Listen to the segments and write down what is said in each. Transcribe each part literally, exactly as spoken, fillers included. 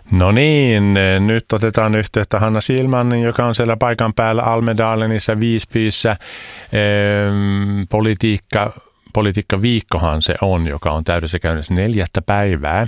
No niin, nyt otetaan yhteyttä Hanna Schillman, joka on siellä paikan päällä Almedalenissa Visbyssä. Politiikka, politiikkaviikkohan se on, joka on täydessä käynnissä neljättä päivää.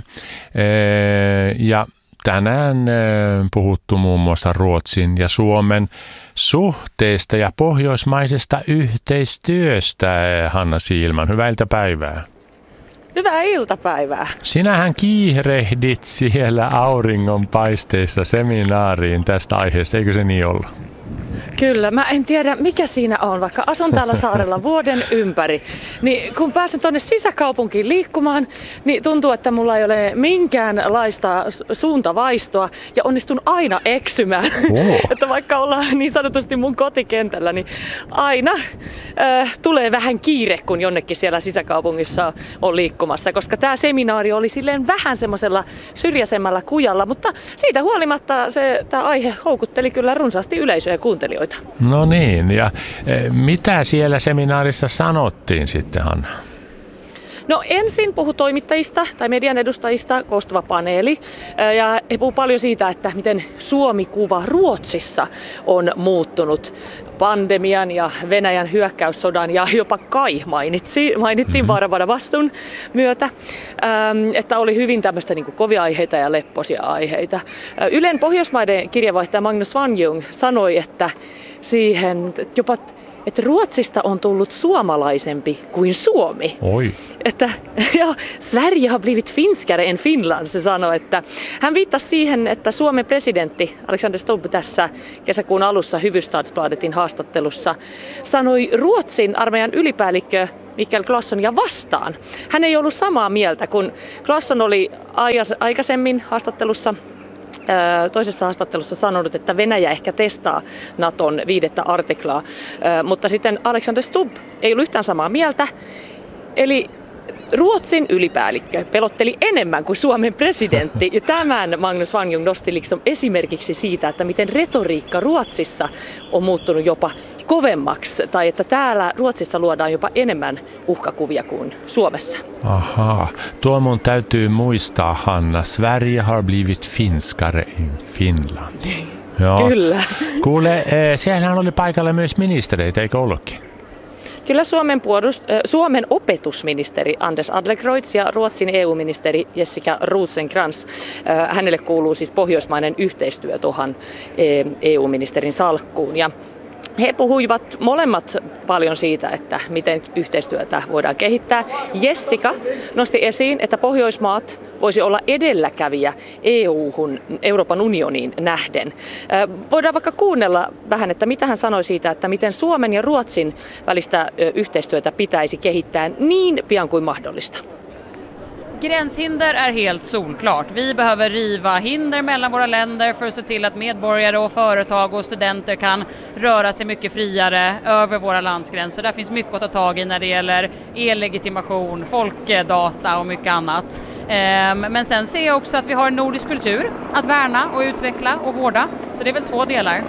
Ja tänään puhuttu muun muassa Ruotsin ja Suomen suhteesta ja pohjoismaisesta yhteistyöstä. Hanna Schillman, hyvää iltapäivää. Hyvää iltapäivää. Sinähän kiirehdit siellä auringonpaisteissa seminaariin tästä aiheesta, eikö se niin ollut? Kyllä, mä en tiedä mikä siinä on, vaikka asun täällä saarella vuoden ympäri. Niin kun pääsen tuonne sisäkaupunkiin liikkumaan, niin tuntuu, että mulla ei ole minkäänlaista suuntavaistoa ja onnistun aina eksymään. Oh. Että vaikka ollaan niin sanotusti mun kotikentällä, niin aina äh, tulee vähän kiire, kun jonnekin siellä sisäkaupungissa on liikkumassa. Koska tämä seminaari oli silleen vähän semmoisella syrjäisemmällä kujalla, mutta siitä huolimatta se, tämä aihe houkutteli kyllä runsaasti yleisöä ja kuuntelijoita. No niin, ja mitä siellä seminaarissa sanottiin sitten, Hanna? No ensin puhui toimittajista tai median edustajista koostuva paneeli, ja he puhuivat paljon siitä, että miten Suomi-kuva Ruotsissa on muuttunut pandemian ja Venäjän hyökkäyssodan ja jopa Kai mainitsi, mainittiin mm-hmm. Barbara Bastun myötä, että oli hyvin tämmöistä niin kuin kovia aiheita ja lepposia aiheita. Ylen Pohjoismaiden kirjeenvaihtaja Magnus Svanjung sanoi, että siihen jopa että Ruotsista on tullut suomalaisempi kuin Suomi. Oi. Että ja, Sverige har blivit finskare än Finland, se sanoi, että hän viittasi siihen, että Suomen presidentti Alexander Stubb tässä kesäkuun alussa Hufvudstadsbladetin haastattelussa sanoi Ruotsin armeijan ylipäällikkö Mikael Claessonia vastaan. Hän ei ollut samaa mieltä, kun Claesson oli aikaisemmin haastattelussa toisessa haastattelussa sanonut, että Venäjä ehkä testaa Naton viidettä artiklaa, mutta sitten Alexander Stubb ei ollut yhtään samaa mieltä. Eli Ruotsin ylipäällikkö pelotteli enemmän kuin Suomen presidentti. Ja tämän Magnus Svanjung nosti liksom esimerkiksi siitä, että miten retoriikka Ruotsissa on muuttunut jopa kovemmaksi, tai että täällä Ruotsissa luodaan jopa enemmän uhkakuvia kuin Suomessa. Ahaa, tuo mun täytyy muistaa, Hanna. Sverige har blivit finskare än Finland. Joo. Kyllä. Kuule, siellähän oli paikalla myös ministereitä, eikö ollutkin? Kyllä Suomen, puolust- äh, Suomen opetusministeri Anders Adlercreutz ja Ruotsin E U-ministeri Jessica Rosencrantz. Äh, hänelle kuuluu siis pohjoismainen yhteistyö tuohon E U-ministerin salkkuun. Ja he puhuivat molemmat paljon siitä, että miten yhteistyötä voidaan kehittää. Jessica nosti esiin, että Pohjoismaat voisi olla edelläkävijä E U-hun, Euroopan unioniin nähden. Voidaan vaikka kuunnella vähän, että mitä hän sanoi siitä, että miten Suomen ja Ruotsin välistä yhteistyötä pitäisi kehittää niin pian kuin mahdollista. Gränshinder är helt solklart. Vi behöver riva hinder mellan våra länder för att se till att medborgare och företag och studenter kan röra sig mycket friare över våra landsgränser. Där finns mycket att ta tag i när det gäller e-legitimation, folkdata och mycket annat. Men sen ser jag också att vi har en nordisk kultur att värna och utveckla och vårda. Så det är väl två delar.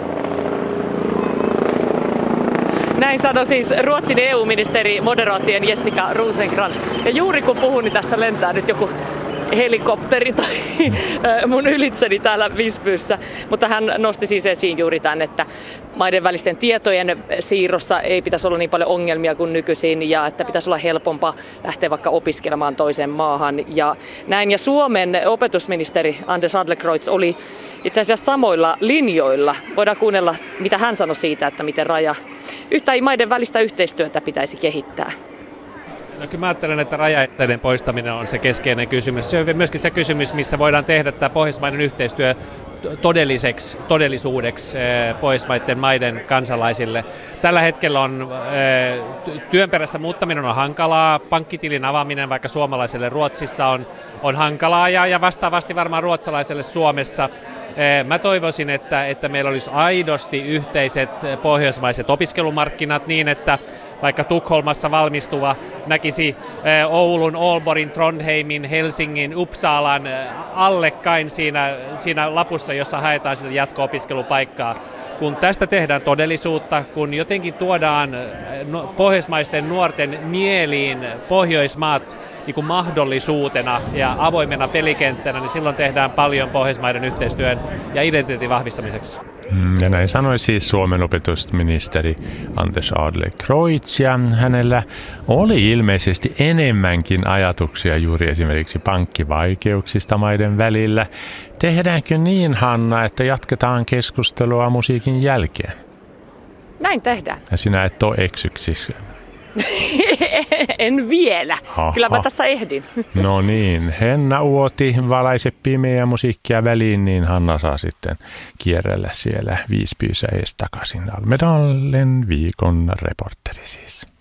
Näin sanoi siis Ruotsin E U-ministeri moderaatien Jessica Rosencrantz. Ja juuri kun puhun, niin tässä lentää nyt joku helikopteri tai mun ylitseni täällä Visbyssä. Mutta hän nosti siis esiin juuri tämän, että maiden välisten tietojen siirrossa ei pitäisi olla niin paljon ongelmia kuin nykyisin ja että pitäisi olla helpompaa lähteä vaikka opiskelemaan toiseen maahan. Ja näin. Ja Suomen opetusministeri Anders Adlercreutz oli itse asiassa samoilla linjoilla. Voidaan kuunnella, mitä hän sanoi siitä, että miten raja yhtä maiden välistä yhteistyötä pitäisi kehittää. No kyllä mä ajattelen, että rajaesteiden poistaminen on se keskeinen kysymys. Se on myöskin se kysymys, missä voidaan tehdä tämä pohjoismainen yhteistyö todelliseksi, todellisuudeksi pohjoismaiden maiden kansalaisille. Tällä hetkellä on työn perässä muuttaminen on hankalaa, pankkitilin avaaminen vaikka suomalaiselle Ruotsissa on, on hankalaa ja, ja vastaavasti varmaan ruotsalaiselle Suomessa. Mä toivoisin, että, että meillä olisi aidosti yhteiset pohjoismaiset opiskelumarkkinat niin, että vaikka Tukholmassa valmistuva näkisi Oulun, Aalborgin, Trondheimin, Helsingin, Uppsalan allekkain siinä, siinä lapussa, jossa haetaan sitä jatko-opiskelupaikkaa. kun tästä tehdään todellisuutta, kun jotenkin tuodaan no, pohjoismaisten nuorten mieliin Pohjoismaat niin kuin mahdollisuutena ja avoimena pelikenttänä, niin silloin tehdään paljon Pohjoismaiden yhteistyön ja identiteetin vahvistamiseksi. Ja näin sanoi siis Suomen opetusministeri Anders Adlercreutz, ja hänellä oli ilmeisesti enemmänkin ajatuksia juuri esimerkiksi pankkivaikeuksista maiden välillä. Tehdäänkö niin, Hanna, että jatketaan keskustelua musiikin jälkeen? Näin tehdään. Ja sinä et ole eksyksissä. En vielä. Aha. Kyllä mä tässä ehdin. No niin, Henna Uoti valaise pimeä musiikkia väliin, niin Hanna saa sitten kierrellä siellä viisi pyysä ees takaisin. Almedalen viikon reporteri siis.